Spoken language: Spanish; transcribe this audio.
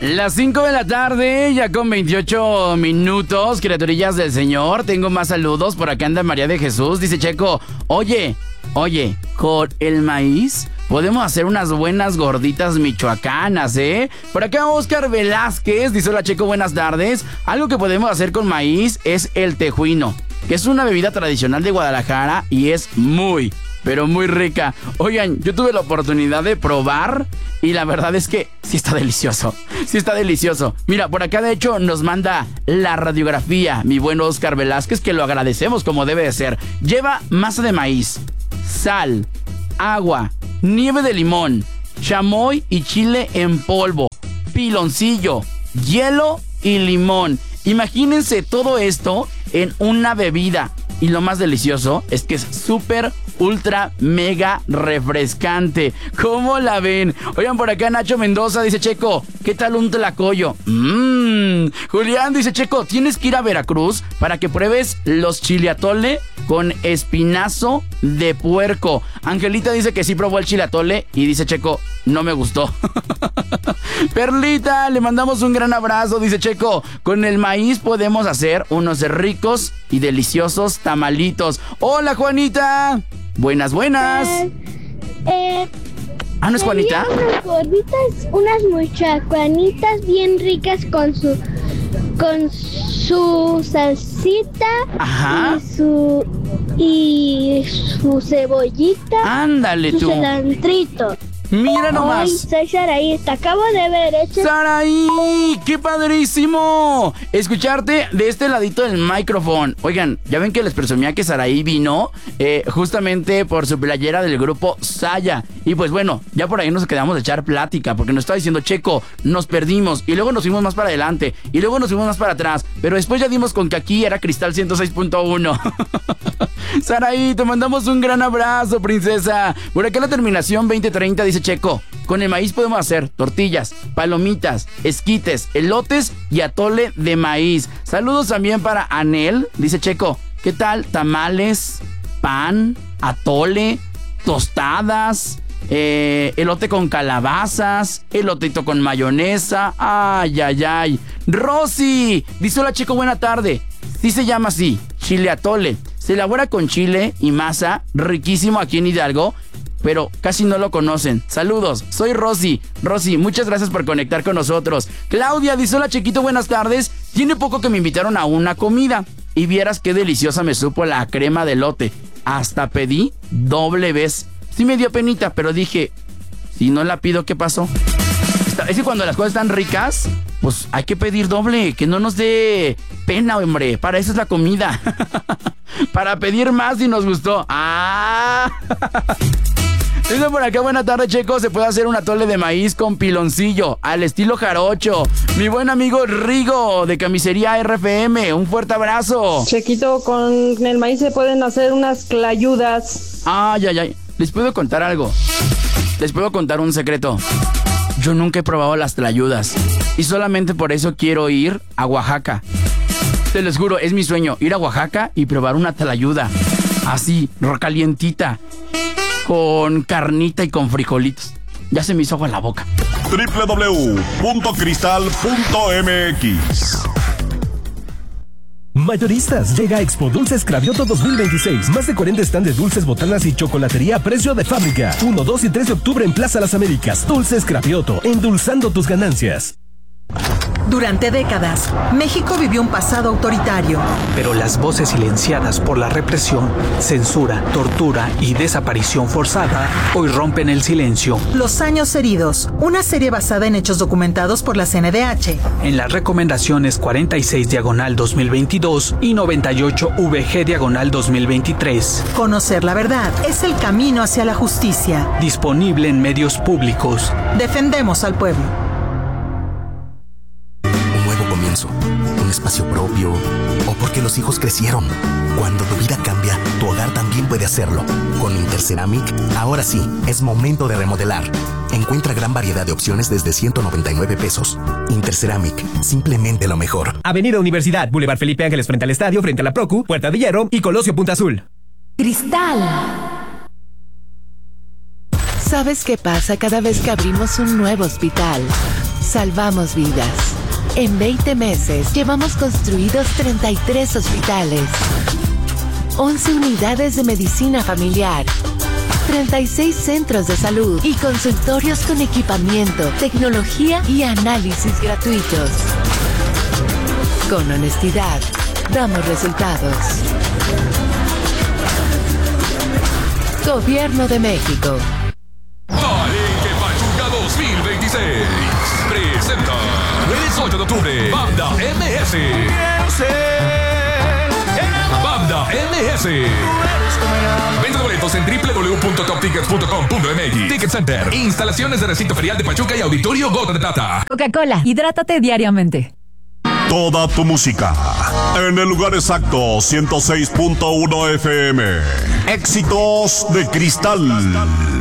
Las 5 de la tarde, ya con 28 minutos, criaturillas del Señor. Tengo más saludos. Por acá anda María de Jesús. Dice Checo, oye, con el maíz podemos hacer unas buenas gorditas michoacanas, ¿eh? Por acá Oscar Velázquez dice, hola Checo, buenas tardes. Algo que podemos hacer con maíz es el tejuino, que es una bebida tradicional de Guadalajara y es muy, pero muy rica. Oigan, yo tuve la oportunidad de probar y la verdad es que sí está delicioso. Sí está delicioso. Mira, por acá de hecho nos manda la radiografía mi buen Oscar Velázquez, que lo agradecemos como debe de ser. Lleva masa de maíz, sal, agua, nieve de limón, chamoy y chile en polvo, piloncillo, hielo y limón. Imagínense todo esto en una bebida. Y lo más delicioso es que es súper, ultra, mega refrescante. ¿Cómo la ven? Oigan, por acá Nacho Mendoza dice, Checo, ¿qué tal un tlacoyo? Julián dice, Checo, tienes que ir a Veracruz para que pruebes los chileatole con espinazo de puerco. Angelita dice que sí probó el chileatole y dice, Checo, no me gustó. Perlita, le mandamos un gran abrazo. Dice, Checo, con el maíz podemos hacer unos ricos y deliciosos tamalitos. Hola, Juanita. Buenas. ¿No es Juanita? Unas gorditas, unas michoacanitas bien ricas con su salsita. Ajá. y su cebollita. Ándale su tú. Cilantrito. Mira nomás. Hoy soy Saraí, te acabo de ver, ¡Saraí! ¡Qué padrísimo! Escucharte de este ladito del micrófono. Oigan, ya ven que les presumía que Saraí vino justamente por su playera del grupo Saya. Y pues bueno, ya por ahí nos quedamos de echar plática, porque nos estaba diciendo, Checo, nos perdimos. Y luego nos fuimos más para adelante. Y luego nos fuimos más para atrás. Pero después ya dimos con que aquí era Cristal 106.1. Saraí, te mandamos un gran abrazo, princesa. Por acá la terminación 2030 dice, Checo, con el maíz podemos hacer tortillas, palomitas, esquites, elotes y atole de maíz. Saludos también para Anel. Dice, Checo, ¿qué tal? Tamales, pan, atole, tostadas, elote con calabazas, elotito con mayonesa. Ay. Rosy dice, hola Checo, buena tarde. Sí se llama así, chile atole. Se elabora con chile y masa, riquísimo aquí en Hidalgo, pero casi no lo conocen. Saludos, soy Rosy. Rosy, muchas gracias por conectar con nosotros. Claudia dice, hola Chequito, buenas tardes. Tiene poco que me invitaron a una comida y vieras qué deliciosa me supo la crema de elote. Hasta pedí doble vez. Sí me dio penita, pero dije, si no la pido, ¿qué pasó? Es que cuando las cosas están ricas, pues hay que pedir doble, que no nos dé pena, hombre. Para eso es la comida. Para pedir más si nos gustó. Dice por acá, buena tarde, Checo. Se puede hacer un atole de maíz con piloncillo, al estilo jarocho. Mi buen amigo Rigo, de Camisería RFM. Un fuerte abrazo. Chequito, con el maíz se pueden hacer unas clayudas. Ay. Les puedo contar algo. Les puedo contar un secreto. Yo nunca he probado las tlayudas y solamente por eso quiero ir a Oaxaca. Te les juro, es mi sueño, ir a Oaxaca y probar una tlayuda. Así, calientita, con carnita y con frijolitos. Ya se me hizo agua en la boca. www.cristal.mx. Mayoristas, llega a Expo Dulces Cravioto 2026. Más de 40 stands de dulces, botanas y chocolatería a precio de fábrica. 1, 2 y 3 de octubre en Plaza Las Américas. Dulces Cravioto, endulzando tus ganancias. Durante décadas, México vivió un pasado autoritario. Pero las voces silenciadas por la represión, censura, tortura y desaparición forzada hoy rompen el silencio. Los años heridos, una serie basada en hechos documentados por la CNDH. En las recomendaciones 46/2022 y 98/VG/2023. Conocer la verdad es el camino hacia la justicia. Disponible en medios públicos. Defendemos al pueblo. Un espacio propio, o porque los hijos crecieron. Cuando tu vida cambia, tu hogar también puede hacerlo. Con Interceramic, ahora sí, es momento de remodelar. Encuentra gran variedad de opciones desde 199 pesos. Interceramic, simplemente lo mejor. Avenida Universidad, Boulevard Felipe Ángeles frente al estadio, frente a la Procu, Puerta de Hierro y Colosio Punta Azul. Cristal. ¿Sabes qué pasa cada vez que abrimos un nuevo hospital? salvamos vidas. En 20 meses llevamos construidos 33 hospitales, 11 unidades de medicina familiar, 36 centros de salud y consultorios con equipamiento, tecnología y análisis gratuitos. Con honestidad, damos resultados. Gobierno de México. Palenque Pachuca 2026 presenta el 8 de octubre Banda MS. Banda MS. Venta de boletos en www.toptickets.com.mx. Ticket Center. Instalaciones de recinto ferial de Pachuca y Auditorio Gota de Plata. Coca-Cola, hidrátate diariamente. Toda tu música en el lugar exacto, 106.1 FM. Éxitos de Cristal.